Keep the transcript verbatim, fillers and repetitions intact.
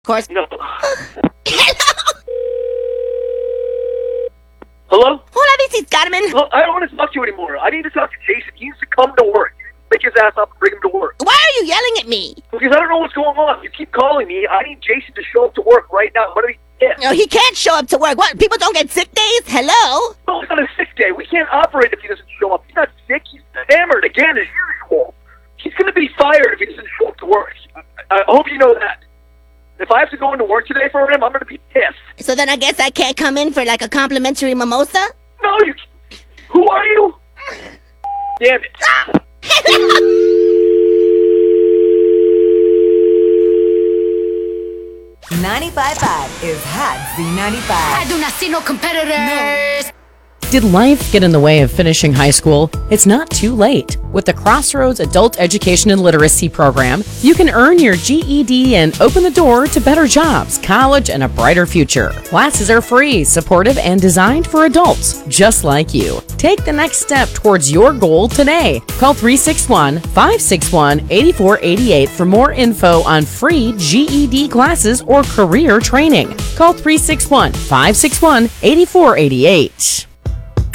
Of course. No. Hello? Hello? Hola, Missus Carmen. Look, I don't want to talk to you anymore. I need to talk to Jason. He needs to come to work. Pick his ass up and bring him to work. Why are you yelling at me? Because I don't know what's going on. You keep calling me. I need Jason to show up to work right now. What are we get? No, he can't show up to work. What? People don't get sick days? Hello? No, it's not a sick day. We can't operate if he doesn't show up. He's not sick. He's hammered again as usual. He's going to be fired if he doesn't show up to work. I, I hope you know that. If I have to go into work today for him, I'm going to be pissed. So then I guess I can't come in for like a complimentary mimosa? No, you... Who are you? Damn it. ninety-five point five is Hot Z ninety-five. I do not see no competitors. No. Did life get in the way of finishing high school? It's not too late. With the Crossroads Adult Education and Literacy Program, you can earn your G E D and open the door to better jobs, college, and a brighter future. Classes are free, supportive, and designed for adults just like you. Take the next step towards your goal today. Call three six one, five six one, eight four eight eight for more info on free G E D classes or career training. Call three six one, five six one, eight four eight eight.